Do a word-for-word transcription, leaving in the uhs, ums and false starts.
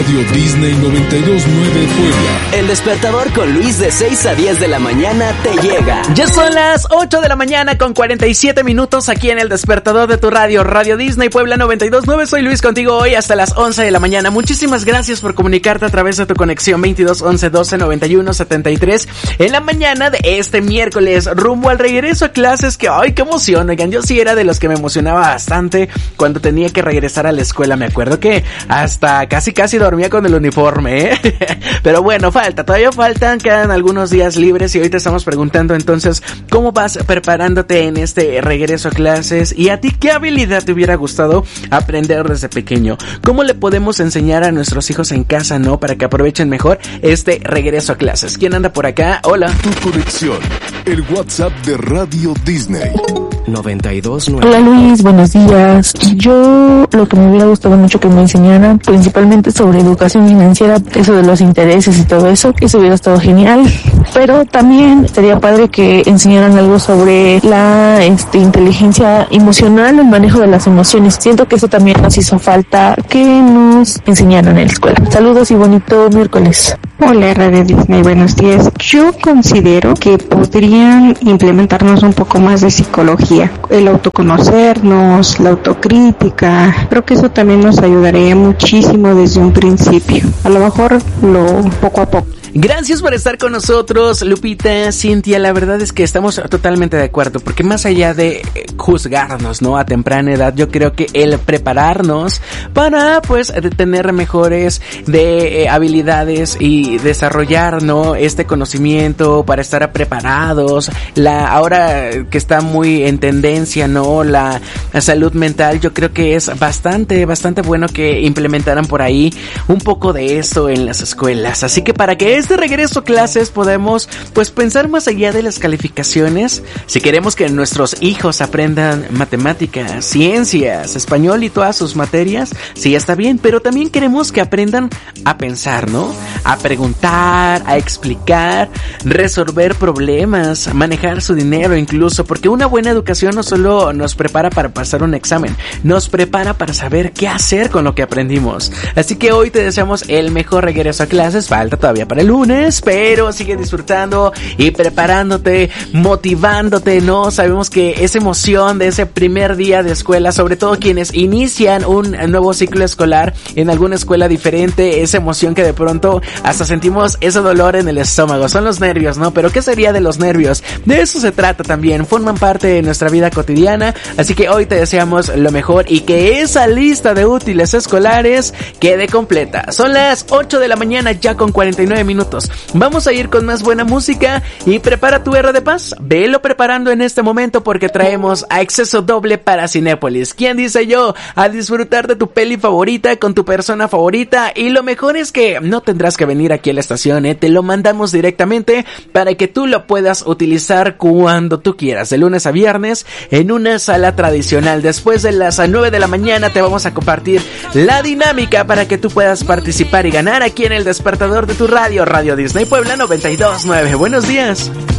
Radio Disney noventa y dos punto nueve Puebla. El despertador con Luis de seis a diez de la mañana te llega. Ya son las ocho de la mañana con cuarenta y siete minutos aquí en el despertador de tu radio, Radio Disney Puebla noventa y dos punto nueve. Soy Luis contigo hoy hasta las once de la mañana. Muchísimas gracias por comunicarte a través de tu conexión veintidós once doce noventa y uno setenta y tres en la mañana de este miércoles, rumbo al regreso a clases. Que ¡ay, qué emoción! Oigan, yo sí era de los que me emocionaba bastante cuando tenía que regresar a la escuela. Me acuerdo que hasta casi casi dormía con el uniforme, ¿eh? Pero bueno, falta, todavía faltan, quedan algunos días libres y hoy te estamos preguntando entonces cómo vas preparándote en este regreso a clases y a ti qué habilidad te hubiera gustado aprender desde pequeño. ¿Cómo le podemos enseñar a nuestros hijos en casa, no? Para que aprovechen mejor este regreso a clases. ¿Quién anda por acá? Hola. Tu conexión, el WhatsApp de Radio Disney. noventa y dos punto Hola nueve. Luis, buenos días. Yo lo que me hubiera gustado mucho que me enseñaran, principalmente sobre educación financiera, eso de los intereses y todo eso, eso hubiera estado genial. Pero también estaría padre que enseñaran algo sobre la este, inteligencia emocional, el manejo de las emociones. Siento que eso también nos hizo falta que nos enseñaran en la escuela. Saludos y bonito miércoles. Hola Radio Disney, buenos días. Yo considero que podrían implementarnos un poco más de psicología, el autoconocernos, la autocrítica. Creo que eso también nos ayudaría muchísimo desde un principio. A lo mejor lo poco a poco. Gracias por estar con nosotros, Lupita, Cintia. La verdad es que estamos totalmente de acuerdo, porque más allá de juzgarnos, ¿no? A temprana edad, yo creo que el prepararnos para, pues, de tener mejores de eh, habilidades y desarrollar, ¿no? Este conocimiento para estar preparados. La ahora que está muy en tendencia, ¿no? La, la salud mental, yo creo que es bastante, bastante bueno que implementaran por ahí un poco de eso en las escuelas. Así que para que este regreso a clases podemos pues pensar más allá de las calificaciones. Si queremos que nuestros hijos aprendan matemáticas, ciencias, español y todas sus materias, sí está bien, pero también queremos que aprendan a pensar, ¿no? A preguntar, a explicar, resolver problemas, manejar su dinero incluso, porque una buena educación no solo nos prepara para pasar un examen, nos prepara para saber qué hacer con lo que aprendimos. Así que hoy te deseamos el mejor regreso a clases. Falta todavía para el lunes, pero sigue disfrutando y preparándote, motivándote, ¿no? Sabemos que esa emoción de ese primer día de escuela, sobre todo quienes inician un nuevo ciclo escolar en alguna escuela diferente, esa emoción que de pronto hasta sentimos ese dolor en el estómago, son los nervios, ¿no? Pero ¿qué sería de los nervios? De eso se trata también, forman parte de nuestra vida cotidiana, así que hoy te deseamos lo mejor y que esa lista de útiles escolares quede completa. Son las ocho de la mañana ya con cuarenta y nueve minutos. Vamos a ir con más buena música y prepara tu R de paz. Velo preparando en este momento porque traemos a Exceso Doble para Cinépolis. ¿Quién dice yo? A disfrutar de tu peli favorita con tu persona favorita, y lo mejor es que no tendrás que venir aquí a la estación, ¿eh? Te lo mandamos directamente para que tú lo puedas utilizar cuando tú quieras, de lunes a viernes en una sala tradicional. Después de las nueve de la mañana te vamos a compartir la dinámica para que tú puedas participar y ganar aquí en el despertador de tu radio, Radio Disney Puebla noventa y dos punto nueve. Buenos días.